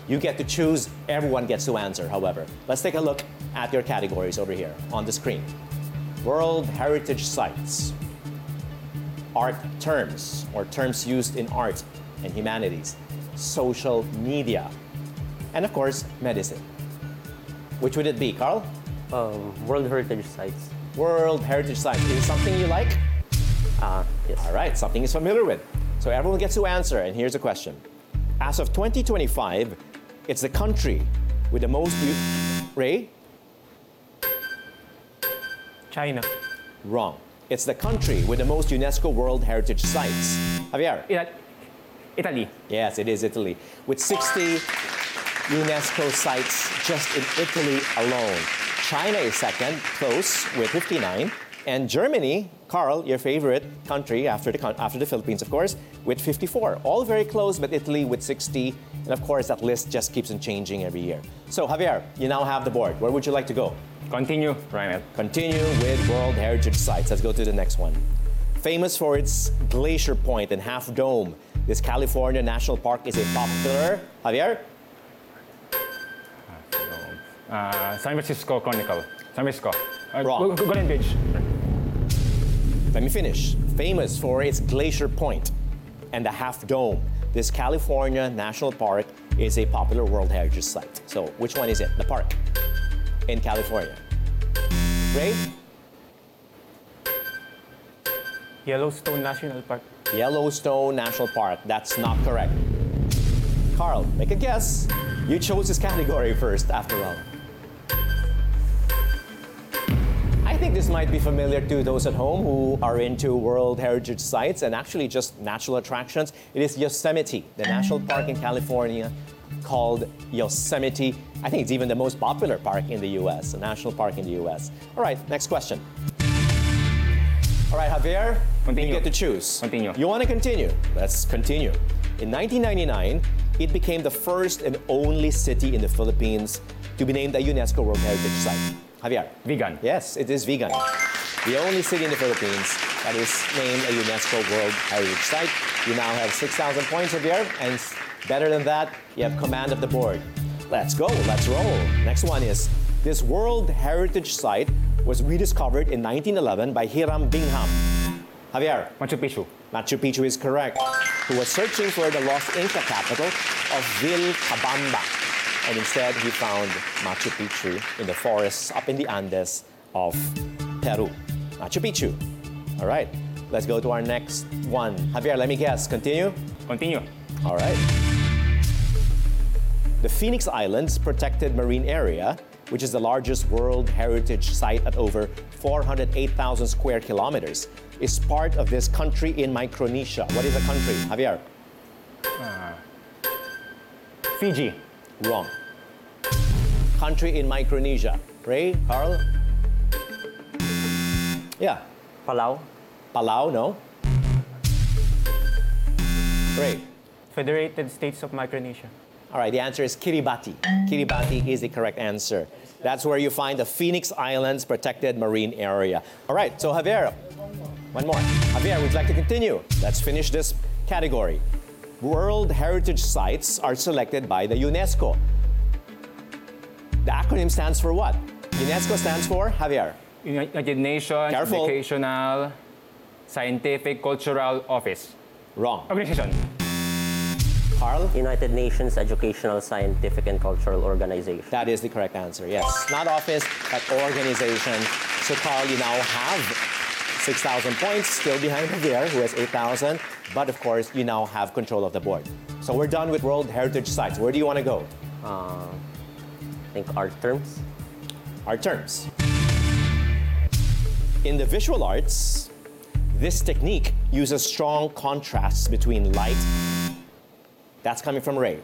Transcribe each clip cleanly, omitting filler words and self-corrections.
You get to choose, everyone gets to answer, however. Let's take a look at your categories over here on the screen. World Heritage Sites, art terms, or terms used in art and humanities, social media, and of course, medicine. Which would it be, Carl? World Heritage Sites. World Heritage Sites. Is it something you like? Yes. All right, something he's familiar with. So everyone gets to answer, and here's a question. As of 2025, it's the country with the most... Ray? China. Wrong. It's the country with the most UNESCO World Heritage Sites. Javier? Italy. Yes, it is Italy. With 60 UNESCO sites just in Italy alone. China is second, close, with 59. And Germany, Carl, your favorite country after the Philippines, of course, with 54. All very close, but Italy with 60. And of course, that list just keeps on changing every year. So, Javier, you now have the board. Where would you like to go? Continue, Ryan. Continue with World Heritage Sites. Let's go to the next one. Famous for its Glacier Point and Half Dome, this California National Park is a popular... Javier? San Francisco Chronicle. San Francisco. Wrong. Golden Beach. Let me finish. Famous for its Glacier Point and the Half Dome, this California National Park is a popular World Heritage Site. So, which one is it? The park in California. Ray? Yellowstone National Park. Yellowstone National Park. That's not correct. Carl, make a guess. You chose this category first, after all. I think this might be familiar to those at home who are into World Heritage Sites and actually just natural attractions. It is Yosemite, the national park in California called Yosemite. I think it's even the most popular park in the U.S., a national park in the U.S. All right, next question. All right, Javier, Continue. you get to choose. Continue. You want to continue? Let's continue. In 1999, it became the first and only city in the Philippines to be named a UNESCO World Heritage Site. Javier? Vegan. Yes, it is Vigan. The only city in the Philippines that is named a UNESCO World Heritage Site. You now have 6,000 points, Javier, and better than that, you have command of the board. Let's go, let's roll. Next one is, this World Heritage Site was rediscovered in 1911 by Hiram Bingham. Javier? Machu Picchu. Machu Picchu is correct. Who was searching for the lost Inca capital of Vilcabamba. And instead, he found Machu Picchu in the forests up in the Andes of Peru. Machu Picchu. All right, let's go to our next one. Javier, let me guess. Continue? Continue. All right. The Phoenix Islands Protected Marine Area, which is the largest World Heritage Site at over 408,000 square kilometers, is part of this country in Micronesia. What is the country? Javier? Fiji. Wrong. Country in Micronesia. Ray? Carl? Yeah. Palau. Palau, no? Ray? Federated States of Micronesia. All right, the answer is Kiribati. Kiribati is the correct answer. That's where you find the Phoenix Islands Protected Marine Area. All right, so Javier, one more. Javier, would you like to continue? Let's finish this category. World Heritage Sites are selected by the UNESCO. The acronym stands for what? UNESCO stands for, Javier? United Nations Careful. Educational, Scientific, Cultural Office. Wrong. Organization. Carl? United Nations Educational, Scientific, and Cultural Organization. That is the correct answer, yes. Not office, but organization. So Carl, you now have 6,000 points, still behind Javier, who has 8,000. But of course, you now have control of the board. So we're done with World Heritage Sites. Where do you want to go? I think art terms. Art terms. In the visual arts, this technique uses strong contrasts between light. That's coming from Ray.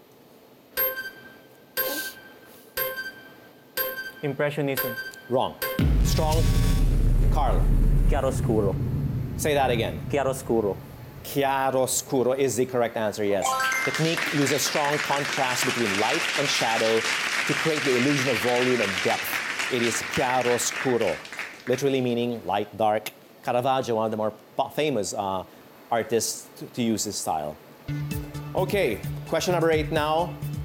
Impressionism. Wrong. Strong. Carl. Chiaroscuro. Say that again. Chiaroscuro. Chiaroscuro is the correct answer, yes. Technique uses strong contrast between light and shadow to create the illusion of volume and depth. It is chiaroscuro, literally meaning light, dark. Caravaggio, one of the more famous artists to use this style. Okay, question number 8 now.